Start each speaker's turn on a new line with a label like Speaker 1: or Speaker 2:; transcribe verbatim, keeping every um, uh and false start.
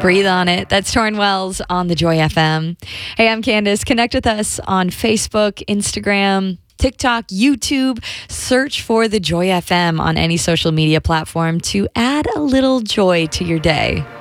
Speaker 1: Breathe on It. That's Torrin Wells on the Joy F M. Hey, I'm Candace. Connect with us on Facebook, Instagram, TikTok, YouTube. Search for the Joy F M on any social media platform to add a little joy to your day.